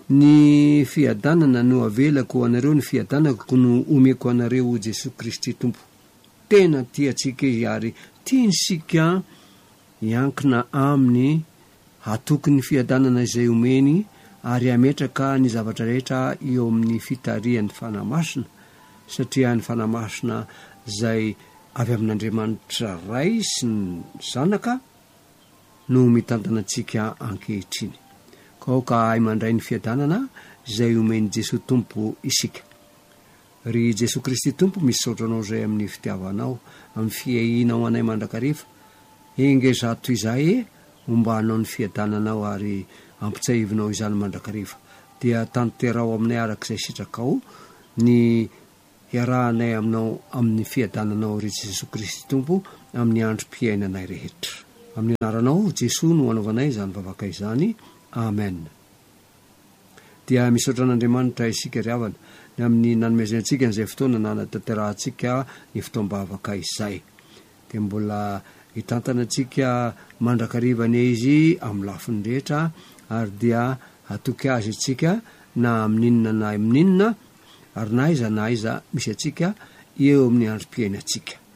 ny fiadanana no avelako anareo, ny fiadanako no omeko anareo Jesosy Kristy tompo. Tena tiatsika izy ary tiantsika iankina aminy hatoky ny fiadanana izay omeny ary ametraka ny zavatra rehetra eo amin'ny fitarian'ny fanamasina, satria ny fanamasina izay avy amin'Andriamanitra ray sy ny zanaka no mitantana antsika ankehitriny. Ka ay mandray ny fiadanana izay omeny Jesosy tompo isika. Ry Jesosy Kristy tompo misaotranao izay amin'ny fitiavanao, amin'ny fiainao anay mandrakariva. Inge zato izay ombanao ny fiadananao ary ampitsaivinao izany mandrakariva. Dia tanterao aminay arak'izay sitrakao ny hiarahanay aminao amin'ny fiadananao ry Jesosy Kristy tompo amin'ny androm-piainanay rehetra. Amin'ny anaranao Jesosy no anaovanay izany vavaka izany. Amen. Dia misaotra an'Andriamanitra isika ry havana ny amin'ny nanomezantsika n'izay fotoana nanatanterahantsika ny fotoam-bavaka izay. Dia mbola hitantana antsika mandrakarivany izy amin'ny lafiny rehetra ary dia hatoky azy antsika na amin'inona na amin'inona ary na iza misy antsika eo amin'ny androm-piainantsika.